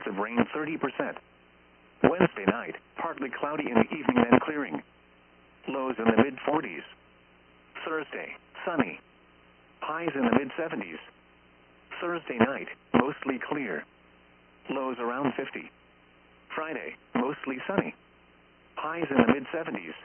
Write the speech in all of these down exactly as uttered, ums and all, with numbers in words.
of rain thirty percent. Wednesday night, partly cloudy in the evening then clearing. Lows in the mid forties. Thursday, sunny. Highs in the mid seventies. Thursday night, mostly clear. Lows around fifty. Friday, mostly sunny. Highs in the mid seventies.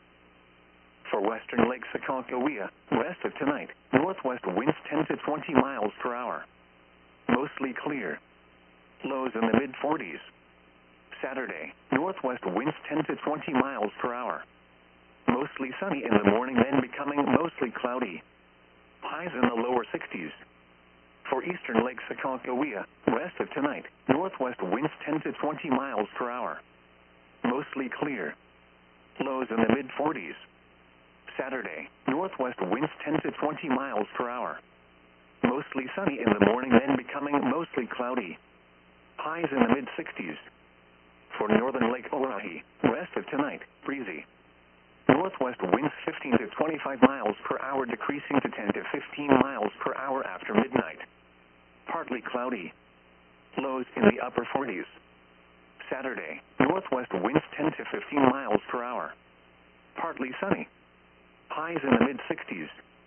For western Lake Sakakawea, west of tonight, northwest winds ten to twenty miles per hour. Mostly clear. Lows in the mid forties. Saturday, northwest winds ten to twenty miles per hour. Mostly sunny in the morning, then becoming mostly cloudy. Highs in the lower sixties. For eastern Lake Sakakawea, west of tonight, northwest winds ten to twenty miles per hour. Mostly clear. Lows in the mid forties. Saturday, northwest winds ten to twenty miles per hour. Mostly sunny in the morning, then becoming mostly cloudy. Highs in the mid sixties. For northern Lake Oahe, west of tonight, breezy. Northwest winds fifteen to twenty-five miles per hour, decreasing to ten to fifteen miles per hour after midnight. Partly cloudy. Lows in the upper forties. Saturday, northwest winds ten to fifteen miles per hour. Partly sunny. Highs in the mid sixties.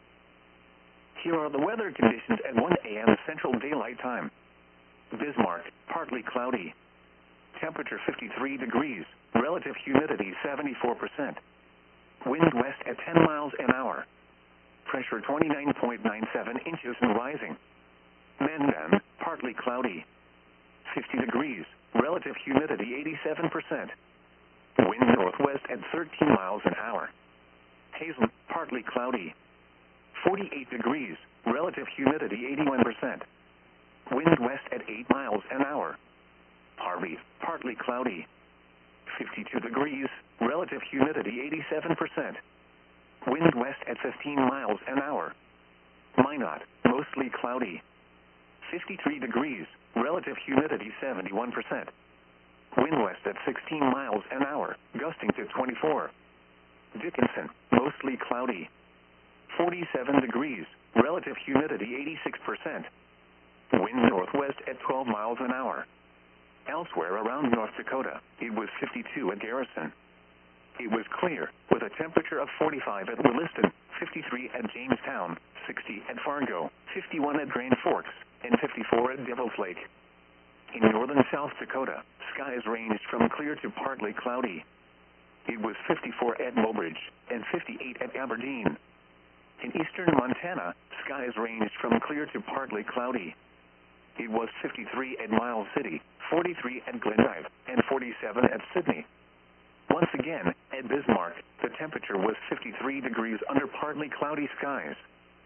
Here are the weather conditions at one A M Central Daylight Time. Bismarck, partly cloudy. Temperature fifty-three degrees, relative humidity seventy-four percent. Wind west at ten miles an hour. Pressure twenty-nine point nine seven inches and rising. Mandan, partly cloudy. fifty degrees, relative humidity eighty-seven percent. Wind northwest at thirteen miles an hour. Hazen, partly cloudy. forty-eight degrees, relative humidity eighty-one percent. Wind west at eight miles an hour. Harvey, partly cloudy. fifty-two degrees, relative humidity eighty-seven percent. Wind west at fifteen miles an hour. Minot, mostly cloudy. fifty-three degrees, relative humidity seventy-one percent. Wind west at sixteen miles an hour, gusting to twenty-four. Dickinson, mostly cloudy. forty-seven degrees, relative humidity eighty-six percent. Wind northwest at twelve miles an hour. Elsewhere around North Dakota, it was fifty-two at Garrison. It was clear, with a temperature of forty-five at Williston, fifty-three at Jamestown, sixty at Fargo, fifty-one at Grand Forks, and fifty-four at Devil's Lake. In northern South Dakota, skies ranged from clear to partly cloudy. It was fifty-four at Mobridge and fifty-eight at Aberdeen. In eastern Montana, skies ranged from clear to partly cloudy. It was fifty-three at Miles City, forty-three at Glendive, and forty-seven at Sydney. Once again, at Bismarck, the temperature was fifty-three degrees under partly cloudy skies.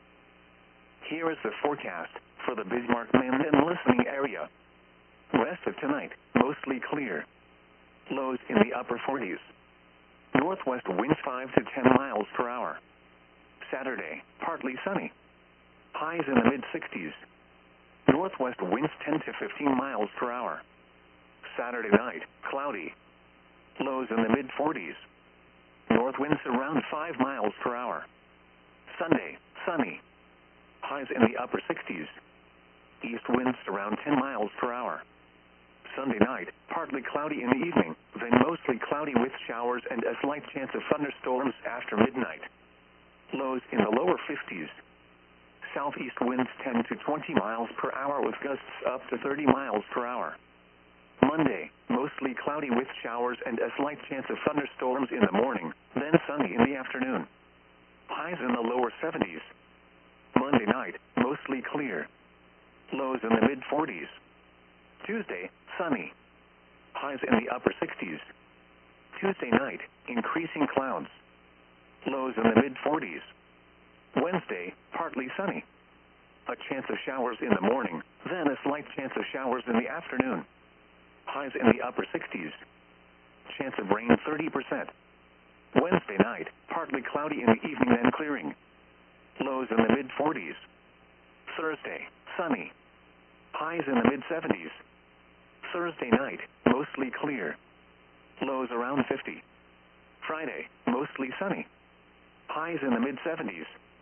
Here is the forecast for the Bismarck-Mandan listening area. West of tonight, mostly clear. Lows in the upper forties. Northwest winds five to ten miles per hour. Saturday, partly sunny. Highs in the mid sixties. Northwest winds ten to fifteen miles per hour. Saturday night, cloudy. Lows in the mid forties. North winds around five miles per hour. Sunday, sunny. Highs in the upper sixties. East winds around ten miles per hour. Sunday night, partly cloudy in the evening, then mostly cloudy with showers and a slight chance of thunderstorms after midnight. Lows in the lower fifties. Southeast winds ten to twenty miles per hour with gusts up to thirty miles per hour. Monday, mostly cloudy with showers and a slight chance of thunderstorms in the morning, then sunny in the afternoon. Highs in the lower seventies. Monday night, mostly clear. Lows in the mid forties. Tuesday, sunny. Highs in the upper sixties. Tuesday night, increasing clouds. Lows in the mid forties. Wednesday, partly sunny. A chance of showers in the morning, then a slight chance of showers in the afternoon. Highs in the upper sixties. Chance of rain thirty percent. Wednesday night, partly cloudy in the evening then clearing. Lows in the mid forties. Thursday, sunny. Highs in the mid seventies. Thursday night, mostly clear. Lows around fifty. Friday, mostly sunny. Highs in the mid seventies.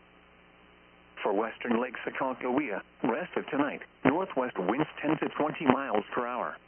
For western Lake Sakakawea, west of tonight, northwest winds ten to twenty miles per hour.